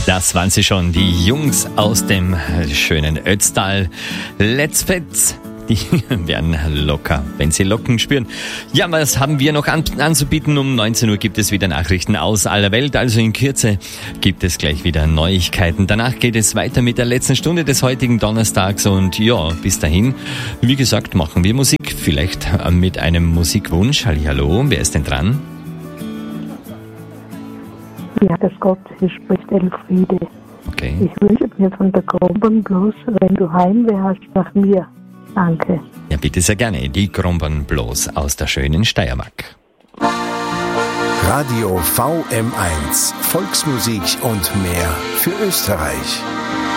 Das waren sie schon, die Jungs aus dem schönen Ötztal. Let's Fetz. Die werden locker, wenn sie Locken spüren. Ja, was haben wir noch anzubieten? Um 19 Uhr gibt es wieder Nachrichten aus aller Welt. Also in Kürze gibt es gleich wieder Neuigkeiten. Danach geht es weiter mit der letzten Stunde des heutigen Donnerstags. Und ja, bis dahin, wie gesagt, machen wir Musik. Vielleicht mit einem Musikwunsch. Hallihallo, wer ist denn dran? Ja, das Gott, hier spricht Elfriede. Okay. Ich wünsche mir von der Grombern bloß, wenn du Heimweh hast, nach mir. Danke. Ja, bitte sehr gerne. Die Grombern bloß aus der schönen Steiermark. Radio VM1. Volksmusik und mehr für Österreich.